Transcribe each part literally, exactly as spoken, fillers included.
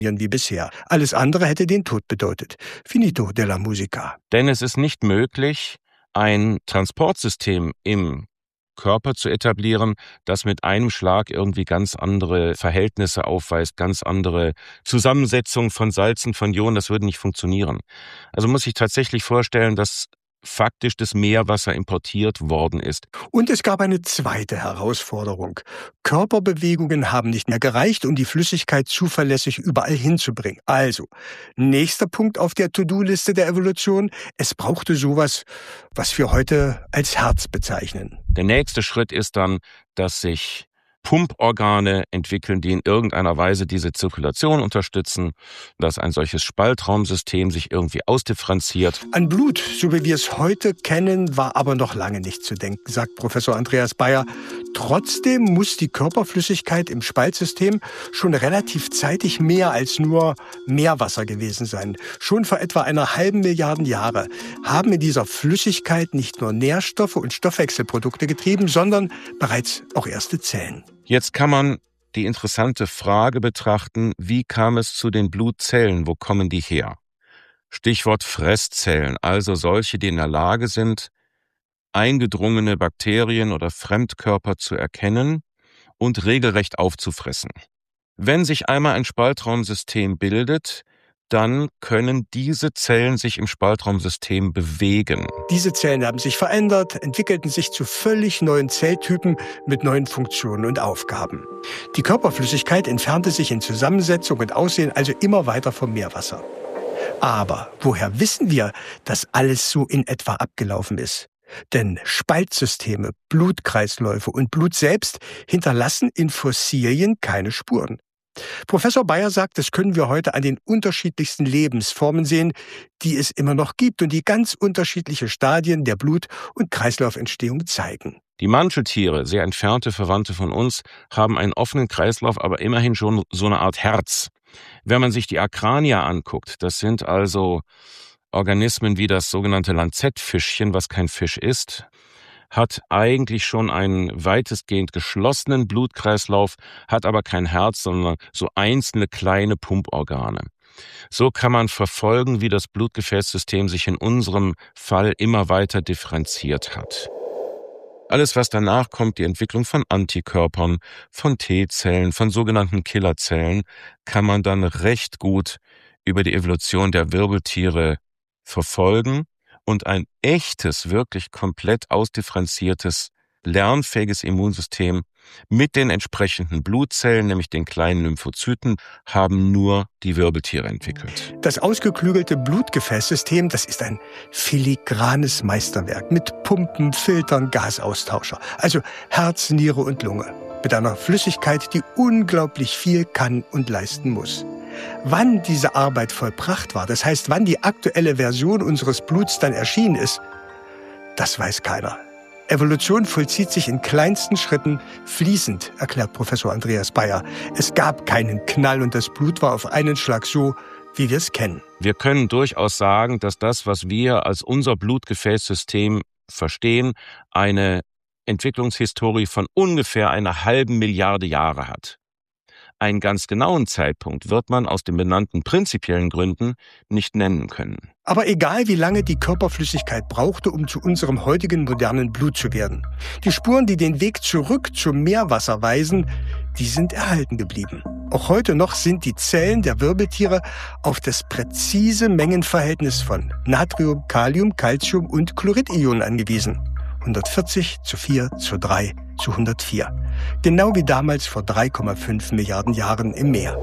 wie bisher. Alles andere hätte den Tod bedeutet. Finito della musica. Denn es ist nicht möglich, ein Transportsystem im Körper zu etablieren, das mit einem Schlag irgendwie ganz andere Verhältnisse aufweist, ganz andere Zusammensetzung von Salzen, von Ionen, das würde nicht funktionieren. Also muss ich tatsächlich vorstellen, dass faktisch das Meerwasser importiert worden ist. Und es gab eine zweite Herausforderung. Körperbewegungen haben nicht mehr gereicht, um die Flüssigkeit zuverlässig überall hinzubringen. Also, nächster Punkt auf der To-Do-Liste der Evolution, es brauchte sowas, was wir heute als Herz bezeichnen. Der nächste Schritt ist dann, dass sich Pumporgane entwickeln, die in irgendeiner Weise diese Zirkulation unterstützen, dass ein solches Spaltraumsystem sich irgendwie ausdifferenziert. An Blut, so wie wir es heute kennen, war aber noch lange nicht zu denken, sagt Professor Andreas Bayer. Trotzdem muss die Körperflüssigkeit im Spaltsystem schon relativ zeitig mehr als nur Meerwasser gewesen sein. Schon vor etwa einer halben Milliarde Jahre haben in dieser Flüssigkeit nicht nur Nährstoffe und Stoffwechselprodukte getrieben, sondern bereits auch erste Zellen. Jetzt kann man die interessante Frage betrachten, wie kam es zu den Blutzellen, wo kommen die her? Stichwort Fresszellen, also solche, die in der Lage sind, eingedrungene Bakterien oder Fremdkörper zu erkennen und regelrecht aufzufressen. Wenn sich einmal ein Spaltraumsystem bildet, dann können diese Zellen sich im Spaltraumsystem bewegen. Diese Zellen haben sich verändert, entwickelten sich zu völlig neuen Zelltypen mit neuen Funktionen und Aufgaben. Die Körperflüssigkeit entfernte sich in Zusammensetzung und Aussehen also immer weiter vom Meerwasser. Aber woher wissen wir, dass alles so in etwa abgelaufen ist? Denn Spaltsysteme, Blutkreisläufe und Blut selbst hinterlassen in Fossilien keine Spuren. Professor Bayer sagt, das können wir heute an den unterschiedlichsten Lebensformen sehen, die es immer noch gibt und die ganz unterschiedliche Stadien der Blut- und Kreislaufentstehung zeigen. Die Manteltiere, sehr entfernte Verwandte von uns, haben einen offenen Kreislauf, aber immerhin schon so eine Art Herz. Wenn man sich die Akrania anguckt, das sind also Organismen wie das sogenannte Lanzettfischchen, was kein Fisch ist, hat eigentlich schon einen weitestgehend geschlossenen Blutkreislauf, hat aber kein Herz, sondern so einzelne kleine Pumporgane. So kann man verfolgen, wie das Blutgefäßsystem sich in unserem Fall immer weiter differenziert hat. Alles, was danach kommt, die Entwicklung von Antikörpern, von T-Zellen, von sogenannten Killerzellen, kann man dann recht gut über die Evolution der Wirbeltiere verfolgen und ein echtes, wirklich komplett ausdifferenziertes, lernfähiges Immunsystem mit den entsprechenden Blutzellen, nämlich den kleinen Lymphozyten, haben nur die Wirbeltiere entwickelt. Das ausgeklügelte Blutgefäßsystem, das ist ein filigranes Meisterwerk mit Pumpen, Filtern, Gasaustauscher, also Herz, Niere und Lunge, mit einer Flüssigkeit, die unglaublich viel kann und leisten muss. Wann diese Arbeit vollbracht war, das heißt, wann die aktuelle Version unseres Bluts dann erschienen ist, das weiß keiner. Evolution vollzieht sich in kleinsten Schritten fließend, erklärt Professor Andreas Bayer. Es gab keinen Knall und das Blut war auf einen Schlag so, wie wir es kennen. Wir können durchaus sagen, dass das, was wir als unser Blutgefäßsystem verstehen, eine Entwicklungshistorie von ungefähr einer halben Milliarde Jahre hat. Einen ganz genauen Zeitpunkt wird man aus den benannten prinzipiellen Gründen nicht nennen können. Aber egal, wie lange die Körperflüssigkeit brauchte, um zu unserem heutigen modernen Blut zu werden, die Spuren, die den Weg zurück zum Meerwasser weisen, die sind erhalten geblieben. Auch heute noch sind die Zellen der Wirbeltiere auf das präzise Mengenverhältnis von Natrium, Kalium, Calcium und Chloridionen angewiesen. hundertvierzig zu vier zu drei zu hundertvier. Genau wie damals vor drei Komma fünf Milliarden Jahren im Meer.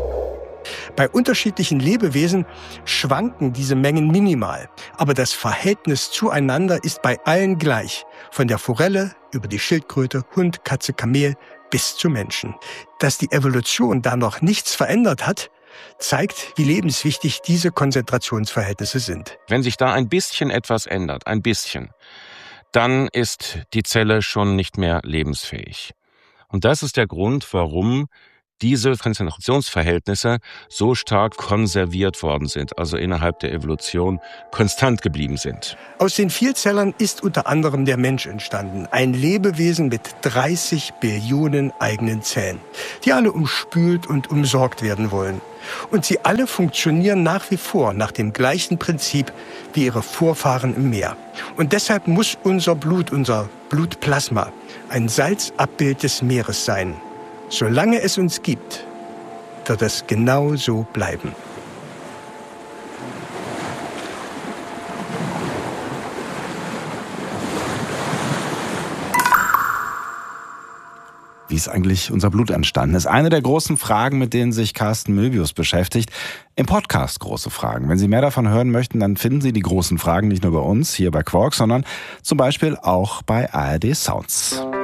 Bei unterschiedlichen Lebewesen schwanken diese Mengen minimal, aber das Verhältnis zueinander ist bei allen gleich, von der Forelle über die Schildkröte, Hund, Katze, Kamel bis zu Menschen. Dass die Evolution da noch nichts verändert hat, zeigt, wie lebenswichtig diese Konzentrationsverhältnisse sind. Wenn sich da ein bisschen etwas ändert, ein bisschen, dann ist die Zelle schon nicht mehr lebensfähig. Und das ist der Grund, warum diese Konzentrationsverhältnisse so stark konserviert worden sind, also innerhalb der Evolution konstant geblieben sind. Aus den Vielzellern ist unter anderem der Mensch entstanden. Ein Lebewesen mit dreißig Billionen eigenen Zellen, die alle umspült und umsorgt werden wollen. Und sie alle funktionieren nach wie vor nach dem gleichen Prinzip wie ihre Vorfahren im Meer. Und deshalb muss unser Blut, unser Blutplasma, ein Salzabbild des Meeres sein. Solange es uns gibt, wird es genau so bleiben. Wie ist eigentlich unser Blut entstanden? Das ist eine der großen Fragen, mit denen sich Carsten Möbius beschäftigt. Im Podcast Große Fragen. Wenn Sie mehr davon hören möchten, dann finden Sie die großen Fragen nicht nur bei uns, hier bei Quark, sondern zum Beispiel auch bei A R D Sounds.